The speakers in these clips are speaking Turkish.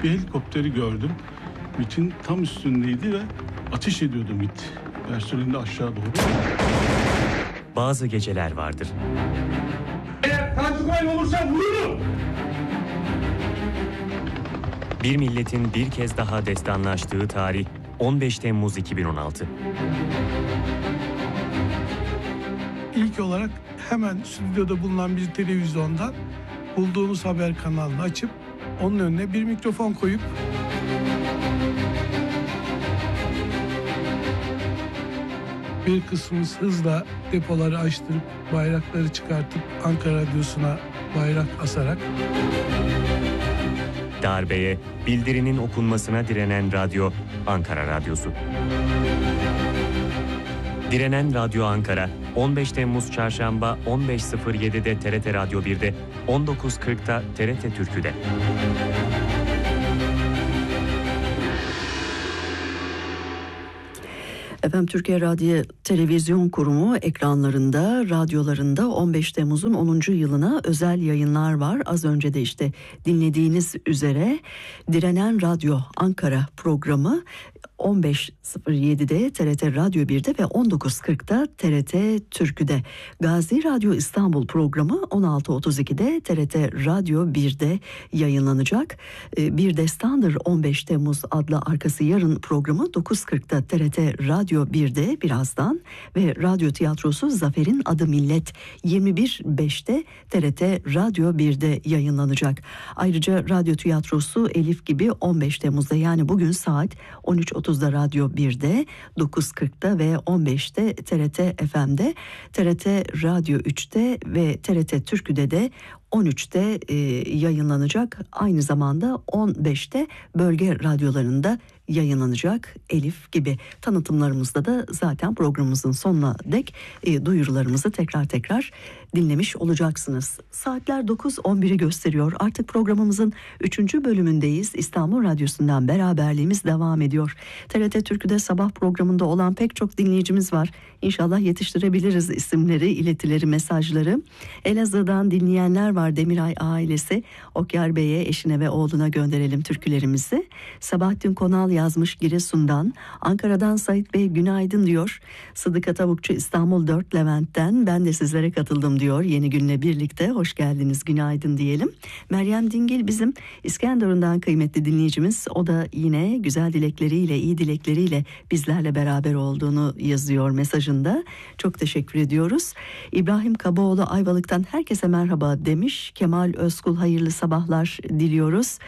bir helikopteri gördüm. MİT'in tam üstündeydi ve ateş ediyordu MİT. Personelinde aşağı doğru. Bazı geceler vardır. Eğer Tanjumaylı olursa vururum. Bir milletin bir kez daha destanlaştığı tarih 15 Temmuz 2016. İlk olarak hemen stüdyoda bulunan bir televizyondan bulduğumuz haber kanalını açıp onun önüne bir mikrofon koyup bir kısmımız hızla depoları açtırıp bayrakları çıkartıp Ankara Radyosu'na bayrak asarak Darbeye, bildirinin okunmasına direnen radyo Ankara Radyosu. Direnen Radyo Ankara, 15 Temmuz Çarşamba 15.07'de TRT Radyo 1'de, 19.40'da TRT Türkü'de. Efendim, Türkiye Radyo Televizyon Kurumu ekranlarında, radyolarında 15 Temmuz'un 10. yılına özel yayınlar var. Az önce de işte dinlediğiniz üzere Direnen Radyo Ankara programı 15.07'de TRT Radyo 1'de ve 19.40'da TRT Türkü'de. Gazi Radyo İstanbul programı 16.32'de TRT Radyo 1'de yayınlanacak. Bir Destandır 15 Temmuz adlı arkası yarın programı 9.40'da TRT Radyo 1'de birazdan ve Radyo Tiyatrosu Zafer'in Adı Millet 21.05'te TRT Radyo 1'de yayınlanacak. Ayrıca Radyo Tiyatrosu Elif gibi 15 Temmuz'da, yani bugün saat 13.30'da Radyo 1'de, 9.40'da ve 15'te TRT FM'de, TRT Radyo 3'te ve TRT Türkü'de de 13'te yayınlanacak. Aynı zamanda 15'te bölge radyolarında yayınlanacak Elif gibi. Tanıtımlarımızda da zaten programımızın sonuna dek duyurularımızı tekrar dinlemiş olacaksınız. Saatler 9.11'i gösteriyor. Artık programımızın 3. bölümündeyiz. İstanbul Radyosu'ndan beraberliğimiz devam ediyor. TRT Türkü'de sabah programında olan pek çok dinleyicimiz var. İnşallah yetiştirebiliriz isimleri, iletileri, mesajları. Elazığ'dan dinleyenler var. Demiray ailesi, Okyar Bey'e, eşine ve oğluna gönderelim türkülerimizi. Sabahattin Konal yazmış Giresun'dan. Ankara'dan Sait Bey günaydın diyor. Sıdıka Tavukçu İstanbul 4 Levent'ten ben de sizlere katıldım diyor. Yeni günle birlikte hoş geldiniz, günaydın diyelim. Meryem Dingil bizim İskenderun'dan kıymetli dinleyicimiz. O da yine güzel dilekleriyle, iyi dilekleriyle bizlerle beraber olduğunu yazıyor mesajında. Çok teşekkür ediyoruz. İbrahim Kabaoğlu Ayvalık'tan herkese merhaba demiş. Kemal Özkul hayırlı sabahlar diliyoruz.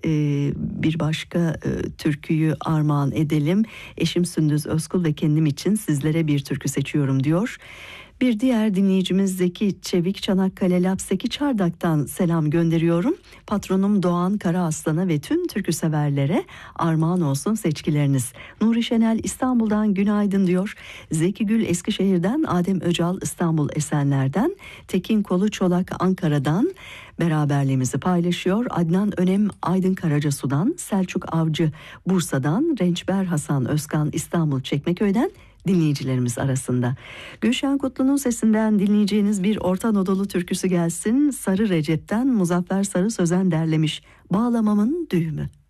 Bir başka türküyü armağan edelim. Eşim Sündüz Özkul ve kendim için sizlere bir türkü seçiyorum diyor. Bir diğer dinleyicimiz Zeki Çevik Çanakkale Lapseki Çardak'tan selam gönderiyorum. Patronum Doğan Karaaslan'a ve tüm türkü severlere armağan olsun seçkileriniz. Nuri Şenel İstanbul'dan günaydın diyor. Zeki Gül Eskişehir'den, Adem Öcal İstanbul Esenler'den, Tekin Kolu Çolak Ankara'dan beraberliğimizi paylaşıyor. Adnan Önem Aydın Karacasu'dan, Selçuk Avcı Bursa'dan, Rençber Hasan Özkan İstanbul Çekmeköy'den dinleyicilerimiz arasında. Gülşen Kutlu'nun sesinden dinleyeceğiniz bir Orta Anadolu türküsü gelsin. Sarı Recep'ten Muzaffer Sarı Sözen derlemiş. Bağlamamın düğümü.